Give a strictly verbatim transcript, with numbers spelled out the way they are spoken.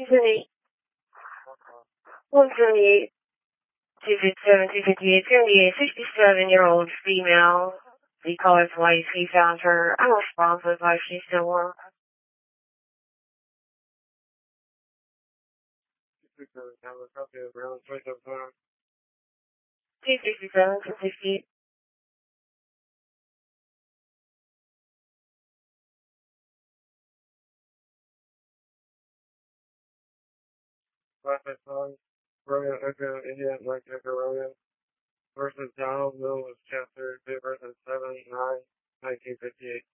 Usually, one seventy-eight, two fifty-seven, two fifty-eight, seventy-eight, sixty-seven-year-old female. The color's white. He found her unresponsive, like she's still warm. two sixty-seven, two sixty-eight. Classic song, Romeo Echo, India, Mike Echo Romeo, versus Donald Mills, Chapter two, versus seven, nine, nineteen fifty-eight.